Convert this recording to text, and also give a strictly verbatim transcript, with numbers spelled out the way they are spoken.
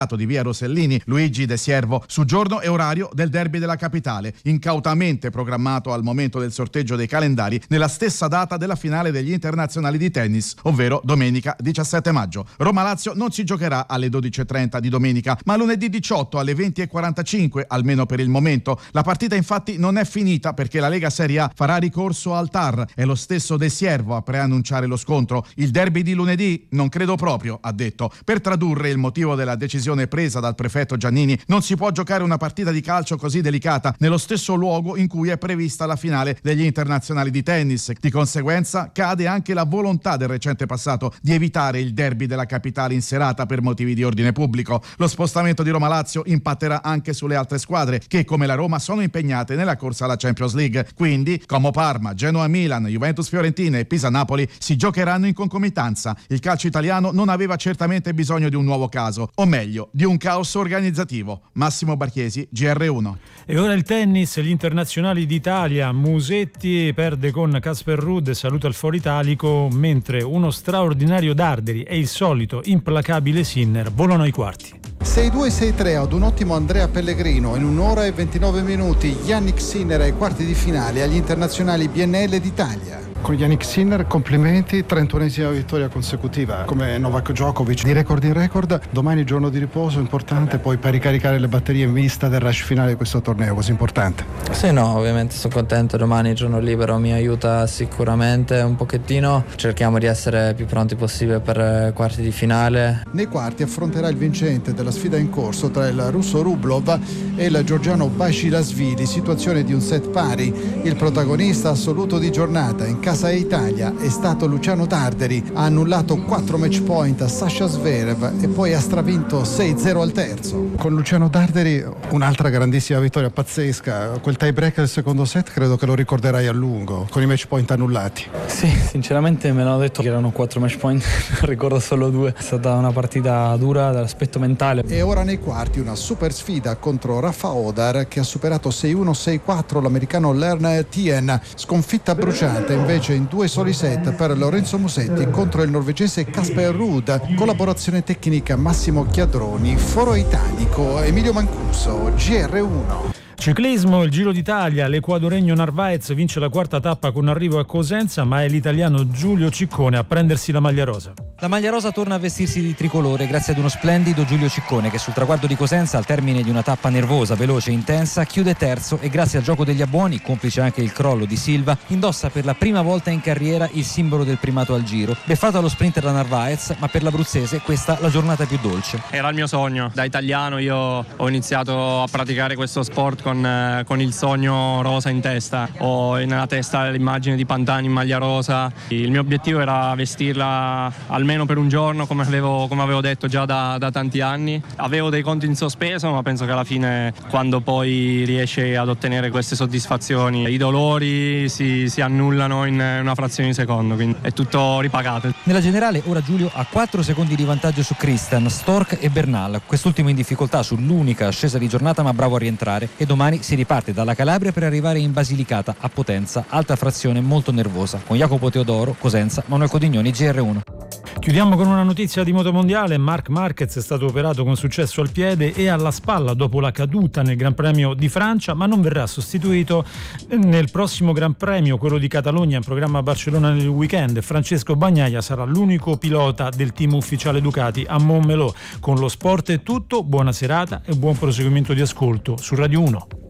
di via Rosellini, Luigi De Siervo, su giorno e orario del derby della capitale, incautamente programmato al momento del sorteggio dei calendari nella stessa data della finale degli internazionali di tennis, ovvero domenica diciassette maggio. Roma-Lazio non si giocherà alle dodici e trenta di domenica, ma lunedì diciotto alle venti e quarantacinque, almeno per il momento. La partita infatti non è finita perché la Lega Serie A farà ricorso al T A R. È lo stesso De Siervo a preannunciare lo scontro. Il derby di lunedì? Non credo proprio, ha detto. Per tradurre il motivo della decisione presa dal prefetto Giannini, non si può giocare una partita di calcio così delicata nello stesso luogo in cui è prevista la finale degli internazionali di tennis. Di conseguenza cade anche la volontà del recente passato di evitare il derby della capitale in serata per motivi di ordine pubblico. Lo spostamento di Roma-Lazio impatterà anche sulle altre squadre che, come la Roma, sono impegnate nella corsa alla Champions League. Quindi Como Parma, Genoa-Milan, Juventus-Fiorentina e Pisa-Napoli si giocheranno in concomitanza. Il calcio italiano non aveva certamente bisogno di un nuovo caso, o meglio di un caos organizzativo. Massimo Barchiesi, G R uno. E ora il tennis, gli internazionali d'Italia. Musetti perde con Casper Ruud e saluta il Foro Italico, mentre uno straordinario Darderi e il solito implacabile Sinner volano ai quarti. sei due sei tre ad un ottimo Andrea Pellegrino. In un'ora e ventinove minuti Yannick Sinner ai quarti di finale agli internazionali B N L d'Italia. Con Yannick Sinner complimenti, trentunesima vittoria consecutiva come Novak Djokovic, di record in record. Domani giorno di riposo importante, poi per ricaricare le batterie in vista del rush finale di questo torneo così importante. Sì, no, ovviamente sono contento, domani giorno libero mi aiuta sicuramente un pochettino, cerchiamo di essere più pronti possibile per quarti di finale. Nei quarti affronterà il vincente della sfida in corso tra il russo Rublov e il georgiano Basilashvili, situazione di un set pari. Il protagonista assoluto di giornata in Casa Italia è stato Luciano Darderi, ha annullato quattro match point a Sasha Zverev e poi ha stravinto sei zero al terzo. Con Luciano Darderi un'altra grandissima vittoria pazzesca, quel tie break del secondo set credo che lo ricorderai a lungo, con i match point annullati. Sì, sinceramente me l'hanno detto che erano quattro match point, ricordo solo due, è stata una partita dura dall'aspetto mentale. E ora nei quarti una super sfida contro Rafa Odar che ha superato sei uno sei quattro l'americano Lern Tien, sconfitta bruciante invece in due soli set per Lorenzo Musetti contro il norvegese Casper Ruud. Collaborazione tecnica Massimo Chiadroni, Foro Italico Emilio Mancuso, G R uno. Ciclismo, il Giro d'Italia, l'equadoregno Narvaez vince la quarta tappa con arrivo a Cosenza, ma è l'italiano Giulio Ciccone a prendersi la maglia rosa. La maglia rosa torna a vestirsi di tricolore grazie ad uno splendido Giulio Ciccone che sul traguardo di Cosenza, al termine di una tappa nervosa, veloce e intensa, chiude terzo e grazie al gioco degli abbuoni, complice anche il crollo di Silva, indossa per la prima volta in carriera il simbolo del primato al Giro. Beffato allo sprinter da Narvaez, ma per l'abruzzese questa la giornata più dolce. Era il mio sogno, da italiano io ho iniziato a praticare questo sport con, con il sogno rosa in testa. Ho nella testa l'immagine di Pantani in maglia rosa. Il mio obiettivo era vestirla almeno per un giorno, come avevo, come avevo detto già da, da tanti anni. Avevo dei conti in sospeso, ma penso che alla fine, quando poi riesci ad ottenere queste soddisfazioni, i dolori si, si annullano in una frazione di secondo, quindi è tutto ripagato. Nella generale ora Giulio ha quattro secondi di vantaggio su Christian, Stork e Bernal, quest'ultimo in difficoltà sull'unica ascesa di giornata ma bravo a rientrare, e domani si riparte dalla Calabria per arrivare in Basilicata a Potenza, alta frazione molto nervosa, con Jacopo Teodoro, Cosenza, Manuel Codignoni, G R uno. Chiudiamo con una notizia di motomondiale. Marc Marquez è stato operato con successo al piede e alla spalla dopo la caduta nel Gran Premio di Francia, ma non verrà sostituito nel prossimo Gran Premio, quello di Catalogna, in programma a Barcellona nel weekend. Francesco Bagnaia sarà l'unico pilota del team ufficiale Ducati a Montmelò. Con lo sport è tutto, buona serata e buon proseguimento di ascolto su Radio uno.